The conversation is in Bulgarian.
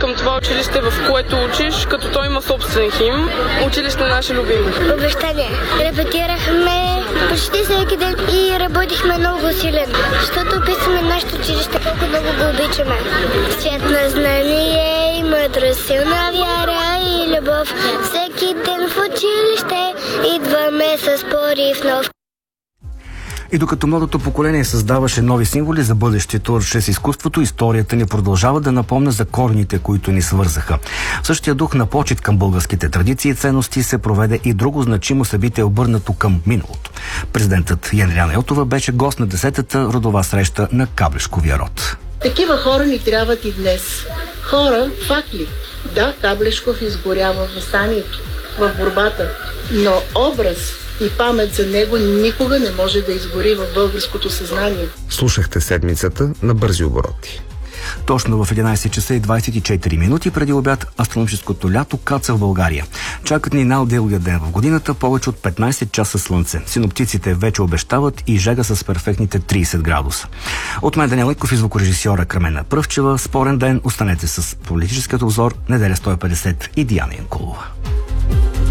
към това училище, в което учиш, като той има собствен химн. Училище наше любимо. Обещание. Репетирахме почти всеки ден и работихме много усилено, защото описваме нашето училище, колко много го обичаме. Свят на знание и мъдрост, силна вяра и любов. Всеки ден в училище идваме с порив нов. И докато младото поколение създаваше нови символи за бъдещето чрез изкуството, историята ни продължава да напомня за корените, които ни свързаха. В същия дух на почит към българските традиции и ценности се проведе и друго значимо събитие, обърнато към миналото. Президентът Янеляна Йотова беше гост на 10-та родова среща на Каблешковия род. Такива хора ни трябват и днес. Хора, факли. Да, Каблешков изгорява в въстанието, в борбата, но образ и памет за него никога не може да изгори в българското съзнание. Слушахте седмицата на Бързи обороти. Точно в 11 часа и 24 минути преди обяд астрономическото лято каца в България. Чакат ни най-дългия ден в годината, повече от 15 часа слънце. Синоптиците вече обещават и жега с перфектните 30 градуса. От мен Даниел Лайков и звукорежисьора Крамена Пръвчева. Спорен ден. Останете с политическият обзор. Неделя 150 и Диана Янкулова.